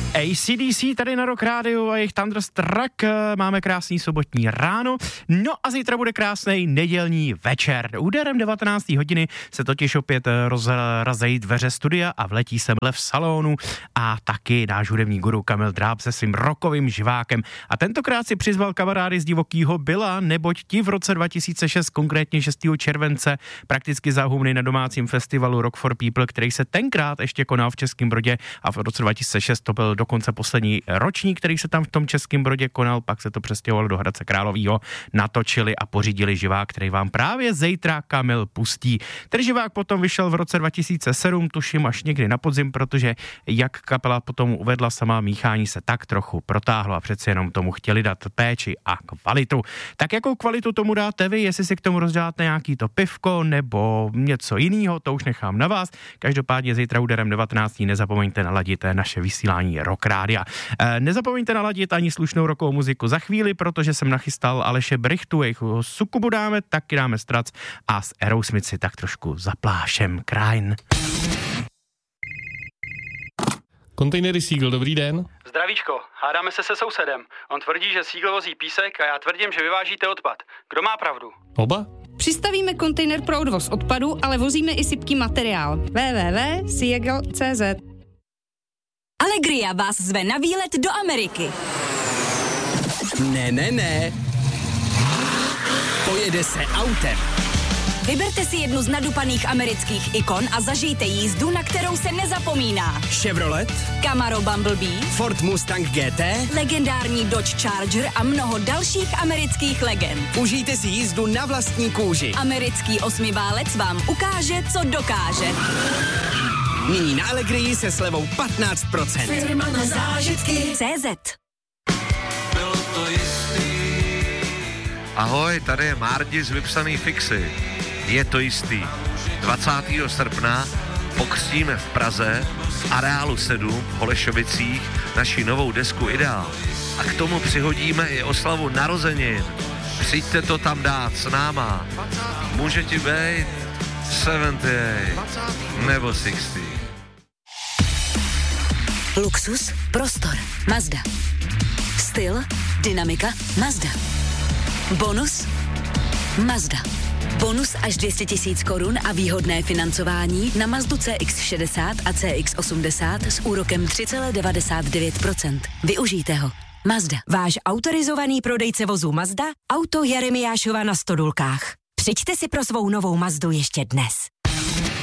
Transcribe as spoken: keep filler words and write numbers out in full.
A C D C tady na Rock Radio a jejich Thunderstruck. Máme krásný sobotní ráno, no a zítra bude krásný nedělní večer. Úderem devatenácté hodiny se totiž opět rozrazejí dveře studia a vletí sem v salonu a taky náš hudební guru Kamil Dráb se svým rockovým živákem. A tentokrát si přizval kamarády z Divokýho Byla, neboť ti v roce dva tisíce šest, konkrétně šestého července, prakticky zahumli na domácím festivalu Rock for People, který se tenkrát ještě konal v Českém Brodě a v roce dva tisíce šest to byl dokonce poslední ročník, který se tam v tom Českém Brodě konal, pak se to přestěhovalo do Hradce Královýho, natočili a pořídili živák, který vám právě zítra Kamil pustí. Ten živák potom vyšel v roce dva tisíce sedm, tuším až někdy na podzim, protože jak kapela potom uvedla sama, míchání se tak trochu protáhlo a přeci jenom tomu chtěli dát péči a kvalitu. Tak jakou kvalitu tomu dáte vy, jestli si k tomu rozdáte nějaký to pivko nebo něco jiného, to už nechám na vás. Každopádně zítra úderem devatenácté nezapomeňte naladit naše vysílání Rock Rádia. E, nezapomeňte naladit ani slušnou rockovou muziku za chvíli, protože jsem nachystal Aleše Brychtu, jejich Sukubu dáme, taky dáme Strac a s Aerosmith si tak trošku zaplášem Krain. Kontejnery Seagull, dobrý den. Zdravíčko, hádáme se se sousedem. On tvrdí, že Seagull vozí písek a já tvrdím, že vyvážíte odpad. Kdo má pravdu? Oba? Přistavíme kontejner pro odvoz odpadu, ale vozíme i sypký materiál. w w w tečka seagull tečka c z Allegria vás zve na výlet do Ameriky. Ne, ne, ne. Pojede se autem. Vyberte si jednu z nadupaných amerických ikon a zažijte jízdu, na kterou se nezapomíná. Chevrolet, Camaro Bumblebee, Ford Mustang G T, legendární Dodge Charger a mnoho dalších amerických legend. Užijte si jízdu na vlastní kůži. Americký osmiválec vám ukáže, co dokáže. Nyní na Allegrii se slevou patnáct procent. Firma na zážitky. C Z. Ahoj, tady je Mardi z Vypsaný fixy. Je to jistý. dvacátého srpna pokřtíme v Praze v areálu sedm v Holešovicích naši novou desku Ideál. A k tomu přihodíme i oslavu narozenin. Přijďte to tam dát s náma. Může ti být sedmdesát osm nebo šedesát. Luxus, prostor, Mazda. Styl, dynamika, Mazda. Bonus, Mazda. Bonus až dvě stě tisíc korun a výhodné financování na Mazdu C X šedesát a C X osmdesát s úrokem tři celá devadesát devět procent. Využijte ho. Mazda. Váš autorizovaný prodejce vozů Mazda, auto Jeremiášova na Stodulkách. Přijďte si pro svou novou Mazdu ještě dnes.